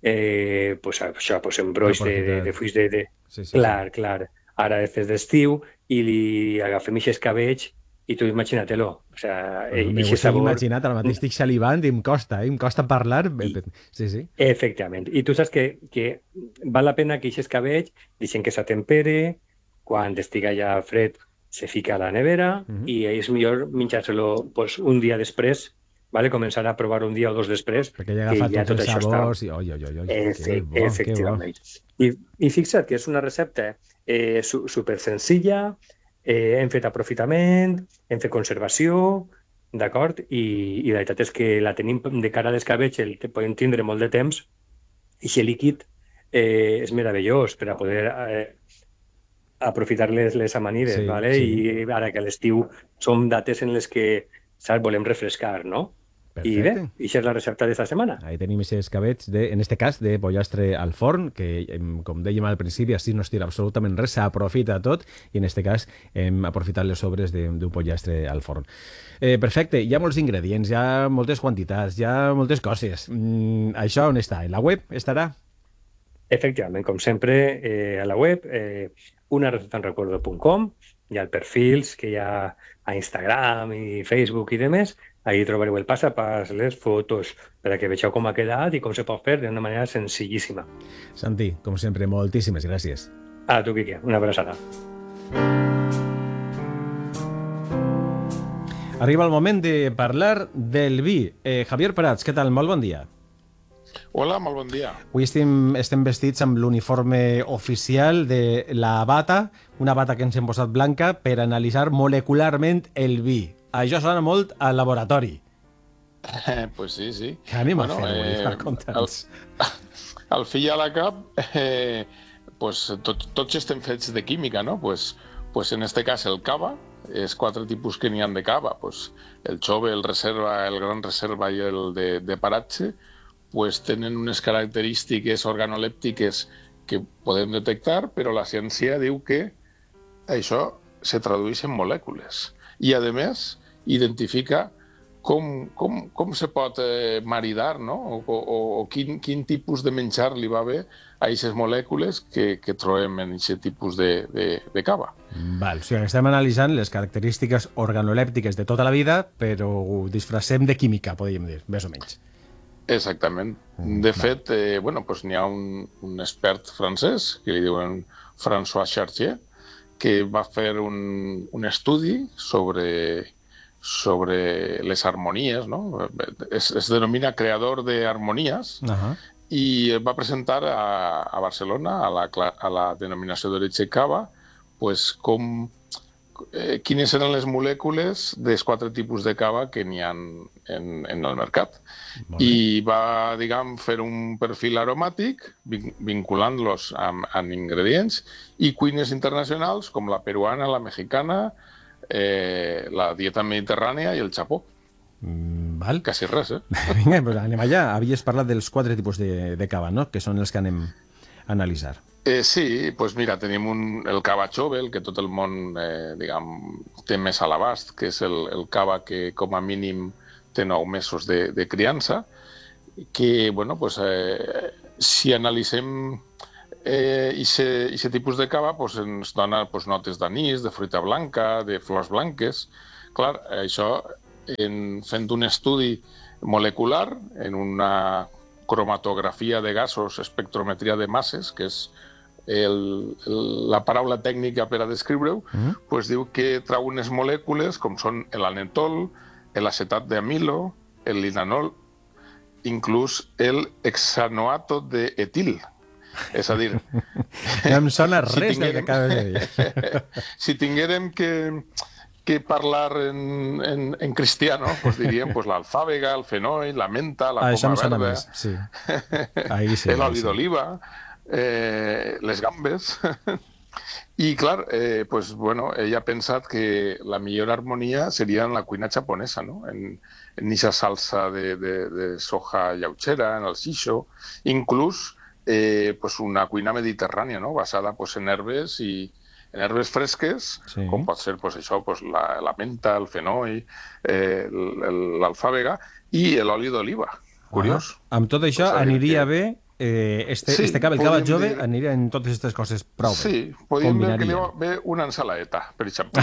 eh, pues, això, pues, en broix de, de, de fulls de... de... Sí, sí, clar, sí. clar. Ara és d'estiu i li agafem aquest escabetx i tu imagina-te-lo. O sea, pues M'ho he sabor... imaginat, ara mateix estic salivant i em costa, eh? em costa parlar. I, sí, sí. Efectivament. I tu saps que, que val la pena que aquest escabetx deixem que s'atempere, quan estiga ja fred se fica a la nevera uh-huh. i és millor menjar-se-lo pues, un dia després, vale? Començar a provar un dia o dos després. Perquè ja agafa tots els sabors i... Oi, oi, oi, Efe, bo, efectivament. I, I fixa't que és una recepta eh, su, super senzilla, eh, hem fet aprofitament, hem fet conservació, d'acord? I, I la veritat és que la tenim de cara a l'escabetx, el podem tindre molt de temps, i aquest líquid eh, és meravellós per a poder eh, aprofitar les, les amanides, sí, ¿vale? Sí. I ara que a l'estiu són dates en les que saps, volem refrescar, no? Perfecte. I bé, això és la recepta d'esta setmana. Ahí tenim aquest escabetx, de, en este cas, de pollastre al forn, que, com dèiem al principi, així no es tira absolutament res, s'aprofita tot, i en este cas hem aprofitat les sobres d'un pollastre al forn. Eh, perfecte, hi ha molts ingredients, hi ha moltes quantitats, hi ha moltes coses. Mm, això on està? En la web estarà? Efectivament, com sempre, eh, a la web, eh, una receta en recuerdo punt com, hi ha perfils que hi ha a Instagram i Facebook i demés. Ahí trobareu el pas a pas, les fotos, per a que vegeu com ha quedat i com se pot fer d'una manera senzillíssima. Santi, com sempre, moltíssimes gràcies. A tu, Quique, una abraçada. Arriba el moment de parlar del vi. Eh, Javier Prats, què tal? Molt bon dia. Hola, molt bon dia. Avui estem, estem vestits amb l'uniforme oficial de la bata, una bata que ens hem posat blanca per analitzar molecularment el vi. Això sona molt al laboratori. Eh, pues sí, sí. Què anem bueno, a fer avui? Eh, Conta'ns. Al, al fi i a la cap, eh, pues, tot, tots estem fets de química, no? Pues, pues en este cas el cava, és quatre tipus que n'hi ha de cava. Pues, el chove, el reserva, el gran reserva i el de, de paratge, pues, tenen unes característiques organolèptiques que podem detectar, però la ciència diu que això se tradueix en molècules. I, a més, identifica com, com, com se pot eh, maridar, no? o, o, o quin, quin tipus de menjar li va bé a aquestes molècules que, que trobem en aquest tipus de, de, de cava. Val, o sigui, estem analitzant les característiques organolèptiques de tota la vida, però ho disfressem de química, podríem dir, més o menys. Exactament. De fet, eh, bueno, pues n'hi ha un, un expert francès, que li diuen François Chartier, que va fer un, un estudi sobre, sobre les harmonies, no? Es, es denomina creador de armonías, Ajá. i va presentar a, a Barcelona, a la, a la denominació d'origen cava, pues, com, eh, quines eren les molècules dels quatre tipus de cava que n'hi ha en, en el mercat. I va, diguem, fer un perfil aromàtic vinculant-los amb, amb ingredients i cuines internacionals com la peruana, la mexicana, eh, la dieta mediterrània i el Japó. Mm, val. Quasi res, eh? Vinga, pues anem allà. Havies parlat dels quatre tipus de, de cava, no? Que són els que anem a analitzar. Eh, sí, doncs pues mira, tenim un, el cava Chobel, que tot el món eh, diguem, té més a l'abast, que és el, el cava que com a mínim té nou mesos de, de criança, que, bueno, pues, eh, si analitzem aquest eh, tipus de cava, pues, ens dona pues, notes d'anís, de fruita blanca, de flors blanques. Clar, això, en, fent un estudi molecular, en una cromatografia de gasos, espectrometria de masses, que és el, el, la paraula tècnica per a descriure-ho, mm. pues, diu que trau unes molècules com són l'anetol, l'acetat d'amilo, el linanol, inclús el hexanoato d'etil. És a dir... No em sona res si del que acabes de dir. Si tinguérem que, que parlar en, en, en cristiano, pues diríem pues, l'alfàbega, el fenoi, la menta, la ah, poma verda, més, sí. Ahí sí, l'oli sí. d'oliva, eh, les gambes... I, clar, eh, pues, bueno, ella ha pensat que la millor harmonia seria en la cuina japonesa, no? En, en eixa salsa de, de, de soja llautxera, en el shisho, inclús eh, pues una cuina mediterrània, no? Basada pues, en herbes i en herbes fresques, sí. Com pot ser pues, això, pues, la, la menta, el fenoi, eh, l'alfàbega i l'oli d'oliva. Curiós. Ah, amb tot això pues, aniria que... bé Eh, este, sí, este cava, el cava jove dir... aniria en totes aquestes coses prou bé. Sí, podríem dir que li va bé una ensalaeta, per exemple.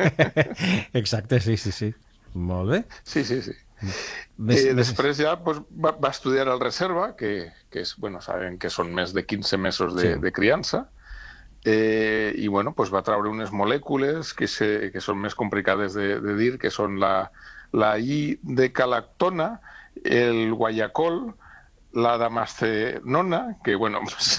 Exacte, sí, sí, sí. Molt bé. Sí, sí, sí. Més, eh, més... Després ja pues, va, va estudiar el reserva, que, que és, bueno, saben que són més de quinze mesos de, sí. de criança, eh, i bueno, pues, va traure unes molècules que, se, que són més complicades de, de dir, que són la, la I-decalactona, el guaiacol, la damascenona, que, bueno, pues,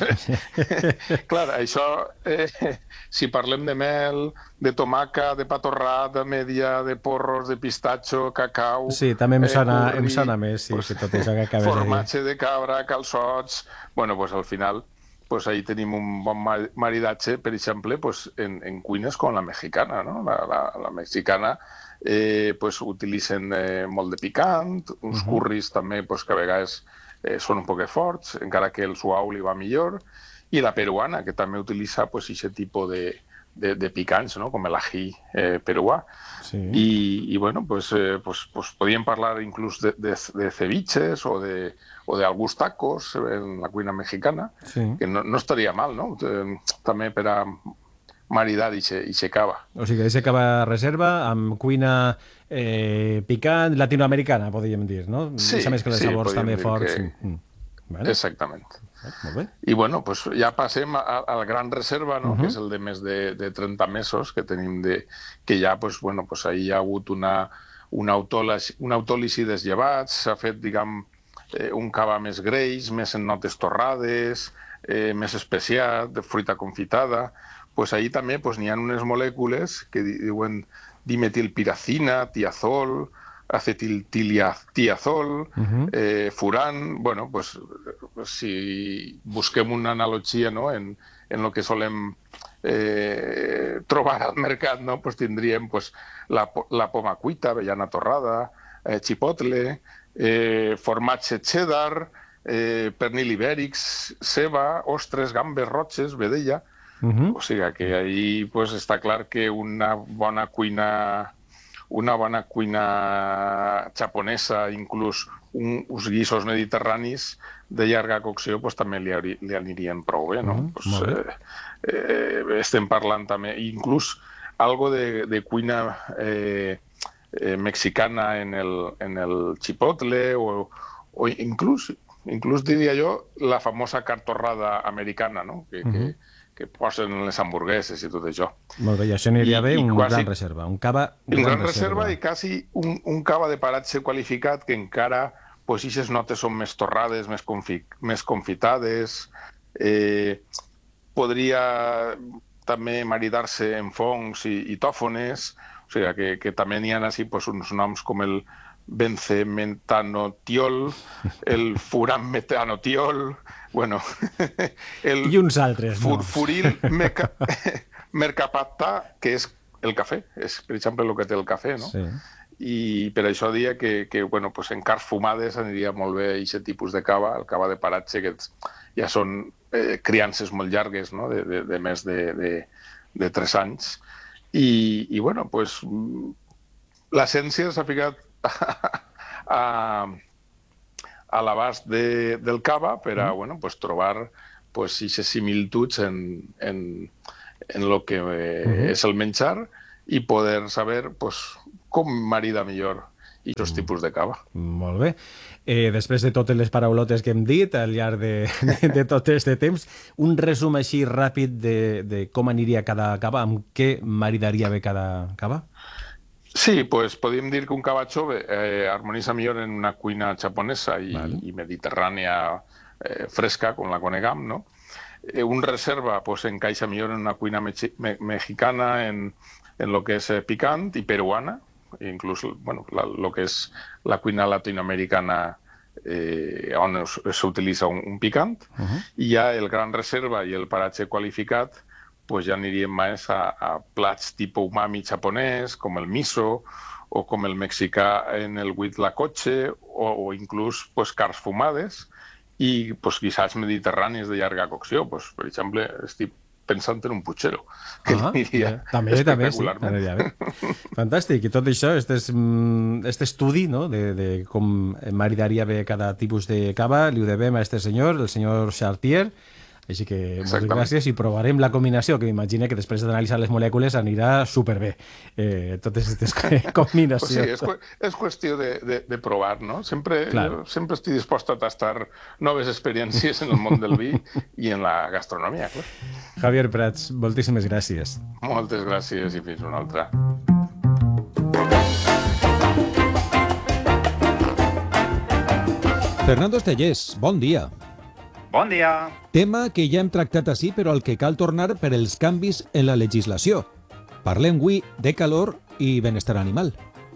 clar, això, eh, si parlem de mel, de tomaca, de pa torrat, de media, de porros, de pistatxo, cacau... Sí, també em sona, eh, curri, em sona més, sí, pues, que tot això que acabes de dir. Formatge de cabra, calçots... Bueno, pues al final, pues ahí tenim un bon maridatge, per exemple, pues, en, en cuines com la mexicana, no? La, la, la mexicana eh, pues, utilitzen eh, molt de picant, uns uh-huh. curris també pues, que a vegades... Eh, són un poc forts, encara que el suau li va millor, i la peruana, que també utilitza pues, aquest tipus de, de, de picants, no? Com l'ají eh, peruà. Sí. I, i bueno, pues, eh, pues, pues, podíem parlar inclús de, de, de ceviches o de, o de alguns tacos en la cuina mexicana, sí. Que no, no estaria mal, no? Eh, també per a maridar i se cava. O sigui que se cava reserva amb cuina eh, picant latinoamericana, podríem dir, no? Sí, Deixa més que els sí, sabors també forts. Que... Mm. Vale. Exactament. Molt bé. I bueno, pues ja passem al gran reserva, no? Uh-huh. Que és el de més de, de trenta mesos que tenim de... que ja, pues, bueno, pues ahí hi ha hagut una, una, autòlisi, una autòlisi dels llevats, s'ha fet, diguem, eh, un cava més greix, més en notes torrades, eh, més especiat, de fruita confitada... Pues ahí també pues, n'hi ha unes molècules que diuen dimetilpiracina, tiazol, acetiltiazol, uh-huh. eh, furan... Bueno, pues, si busquem una analogia, no? en, en lo que solem eh, trobar al mercat, no? Pues tindríem pues, la, la poma cuita, avellana torrada, eh, chipotle, eh, formatge cheddar, eh, pernil ibèric, ceba, ostres, gambes roges, vedella... Uh-huh. O sigui que ahí pues, està clar que una bona cuina, una bona cuina japonesa, inclús un, uns guissos mediterranis de llarga cocció, pues, també li, li anirien prou bé, no? Uh-huh. Pues, eh, eh, estem parlant també, inclús algo de, de cuina eh, eh, mexicana en el, en el chipotle o, o inclús, inclús diria jo la famosa carn torrada americana, no? Que, uh-huh. que que posen les hamburgueses i tot això. Molt bé, i això aniria I, bé, i un quasi, gran reserva, un cava un gran, gran reserva. reserva i quasi un, un cava de paratge qualificat que encara, pues, aquestes notes són més torrades, més, confi, més confitades, eh, podria també maridar-se en fongs i, i tòfones, o sigui que, que també n'hi ha així pues, uns noms com el benzemetanotiol, el furanmetanotiol, bueno, el i uns altres furfuril meca, mercaptà, que és el cafè, és per exemple el que té el cafè, no? Sí. I per això dia que, que bueno, pues en cars fumades aniria molt bé aquest tipus de cava, el cava de paratge, que ja són eh, criances molt llargues, no? de, de, de més de, de, de tres anys. I, i bueno, pues, l'essència s'ha ficat a, a l'abast de, del cava per a bueno, pues, trobar pues, aquestes similituds en, en, en lo que eh, uh-huh. és el menjar i poder saber pues, com marida millor aquests tipus de cava. Molt bé. Eh, després de totes les paraulotes que hem dit al llarg de, de, de tot aquest temps, un resum així ràpid de, de com aniria cada cava, amb què maridaria bé cada cava? Sí, pues podríem dir que un cava jove eh, harmonitza millor en una cuina japonesa i, vale. i mediterrània eh, fresca, com la conegam, no? Eh, un reserva pues, encaixa millor en una cuina me me mexicana, en, en lo que és eh, picant i peruana, inclús bueno, la, lo que és la cuina latinoamericana eh, on s'utilitza un, un picant, uh-huh. i ja el gran reserva i el paratge qualificat pues ja aniríem més a, a plats tipus umami japonès, com el miso, o com el mexicà en el huitlacoche, o, o inclús pues, cars fumades, i pues, guisats mediterranis de llarga cocció. Pues, per exemple, estic pensant en un puchero, que ah, aniria també, espectacularment. També, sí, bé. Fantàstic. I tot això, aquest estudi no, de, de com maridaria bé cada tipus de cava, li ho devem a aquest senyor, el senyor Chartier. Així que moltes gràcies i provarem la combinació, que m'imagino que després d'analitzar les molècules anirà superbé, eh, totes aquestes combinacions. Pues sí, és, és qüestió de, de, de provar, no? Sempre, claro. jo sempre estic dispost a tastar noves experiències en el món del vi i en la gastronomia. Clar. Javier Prats, moltíssimes gràcies. Moltes gràcies i fins una altra. Fernando Estellés, bon dia. Bon dia. Tema que ja hem tractat així, però al que cal tornar per els canvis en la legislació. Parlem avui de calor i benestar animal.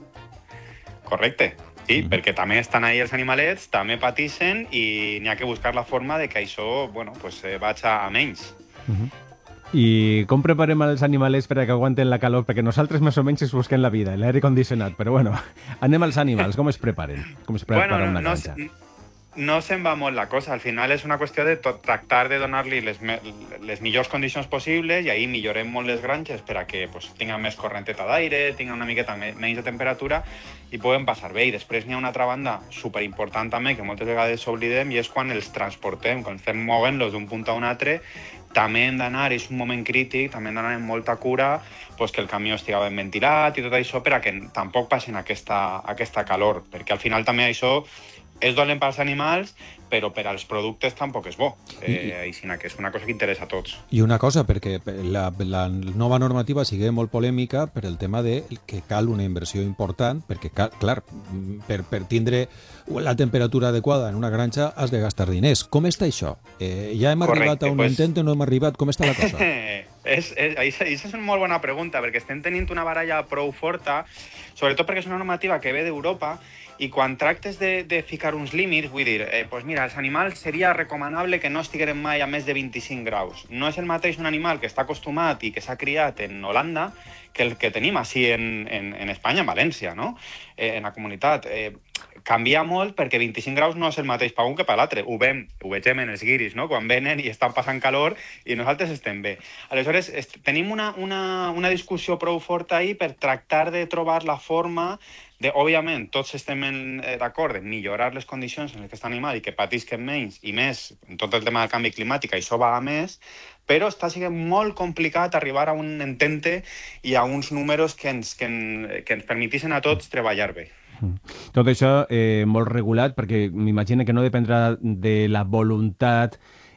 Correcte. Sí, mm. perquè també estan ahí els animalets, també pateixen i n'hi ha que buscar la forma de que això bueno, pues, eh, vaig a menys. Mm-hmm. I com preparem els animalets per a que aguanten la calor? Perquè nosaltres més o menys es busquem la vida, l'aire condicionat, però bueno, anem als animals, com es preparen? Com es prepara bueno, una no, granja? No, no se'n va molt la cosa, al final és una qüestió de tot, tractar de donar-li les, me, les millors condicions possibles i ahir millorem molt les granges per a que pues, tinguin més correnteta d'aire, tinguin una miqueta me, menys de temperatura i poden passar bé. I després n'hi ha una altra banda superimportant també que moltes vegades s'oblidem i és quan els transportem, quan estem movent-los d'un punt a un altre, també hem d'anar, és un moment crític, també hem d'anar amb molta cura pues, que el camió estigui ben ventilat i tot això per a que tampoc passin aquesta, aquesta calor, perquè al final també això és dolent pels animals, però per als productes tampoc és bo. Eh, I, sinó que és una cosa que interessa a tots. I una cosa, perquè la, la nova normativa sigui molt polèmica per el tema de que cal una inversió important, perquè, clar, per, per tindre la temperatura adequada en una granja has de gastar diners. Com està això? Eh, ja hem Correcte, arribat a un pues... intent o no hem arribat? Com està la cosa? és, és, això és una molt bona pregunta, perquè estem tenint una baralla prou forta, sobretot perquè és una normativa que ve d'Europa, i quan tractes de, de ficar uns límits, vull dir, eh, pues mira, els animals seria recomanable que no estigueren mai a més de vint-i-cinc graus. No és el mateix un animal que està acostumat i que s'ha criat en Holanda que el que tenim així en, en, en Espanya, en València, no? Eh, en la comunitat. Eh, canvia molt perquè vint-i-cinc graus no és el mateix per un que per l'altre. Ho veiem, ho vegem en els guiris, no? Quan venen i estan passant calor i nosaltres estem bé. Aleshores, est- tenim una, una, una discussió prou forta ahí per tractar de trobar la forma de, òbviament, tots estem d'acord en millorar les condicions en les que està l'animal i que patisquen menys i més en tot el tema del canvi climàtic, això va a més, però està sent molt complicat arribar a un entente i a uns números que ens, que en, que ens permetissin a tots treballar bé. Tot això eh, molt regulat, perquè m'imagino que no dependrà de la voluntat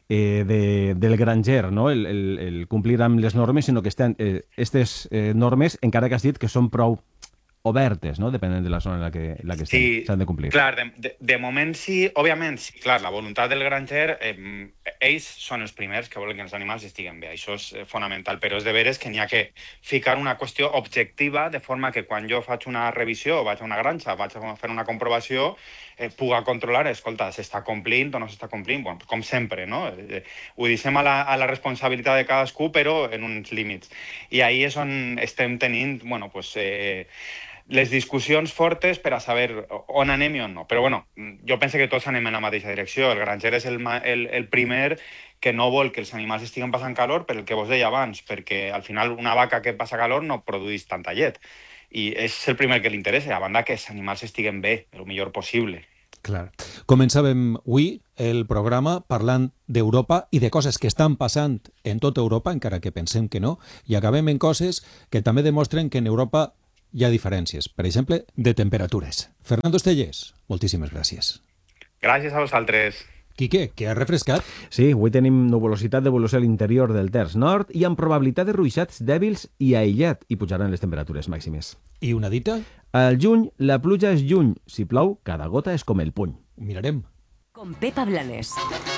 eh, de, del granger, no? el, el, el complir amb les normes, sinó que estan, eh, aquestes eh, normes, encara que has dit que són prou obertes, no? Depenent de la zona en la que, en la que sí, s'han de complir. Clar, de, de, de moment sí, òbviament, sí, clar, la voluntat del granger, eh, ells són els primers que volen que els animals estiguen bé, això és eh, fonamental, però és de veres que n'hi ha que ficar una qüestió objectiva, de forma que quan jo faig una revisió, vaig a una granja, vaig a fer una comprovació, eh, puga controlar, escolta, s'està complint o no s'està complint, bueno, com sempre, no? Eh, ho deixem a la, a la responsabilitat de cadascú, però en uns límits. I ahí és on estem tenint, bueno, pues... Eh, les discussions fortes per a saber on anem i on no. Però bueno, jo penso que tots anem en la mateixa direcció. El granger és el, el, el primer que no vol que els animals estiguen passant calor, per el que vos deia abans, perquè al final una vaca que passa calor no produeix tanta llet. I és el primer que li interessa, a banda que els animals estiguen bé, el millor possible. Clar. Començàvem avui el programa parlant d'Europa i de coses que estan passant en tota Europa, encara que pensem que no, i acabem en coses que també demostren que en Europa hi ha diferències, per exemple, de temperatures. Fernando Estellés, moltíssimes gràcies. Gràcies a vosaltres. Quique, que ha refrescat? Sí, avui tenim nuvolositat d'evolució a l'interior del terç nord i amb probabilitat de ruixats dèbils i aïllat, i pujaran les temperatures màximes. I una dita? Al juny, la pluja és lluny. Si plou, cada gota és com el puny. Ho mirarem. Con Pepa Blanes.